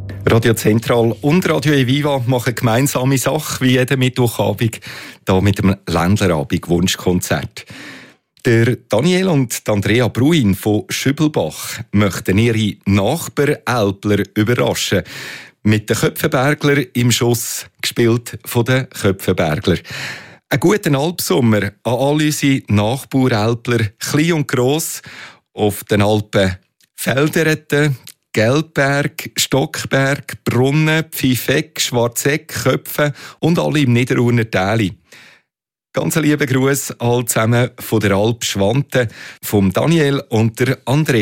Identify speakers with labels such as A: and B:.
A: Radio Zentral und Radio Eviva machen gemeinsame Sache wie jeden Mittwochabend hier mit dem Ländlerabend-Wunschkonzert. Der Daniel und Andrea Bruin von Schübelbach möchten ihre Nachbarälpler überraschen. Mit den Köpfenbergler im Schuss, gespielt von den Köpfenbergler. Einen guten Alpsommer an all unsere Nachbarälpler, klein und gross, auf den Alpen Feldereten, Gelbberg, Stockberg, Brunnen, Pfeifeck, Schwarzeck, Köpfen und alle im Niederurner Täli. Ganz lieben Gruß all zusammen von der Alp Schwante, vom Daniel und der Andrea.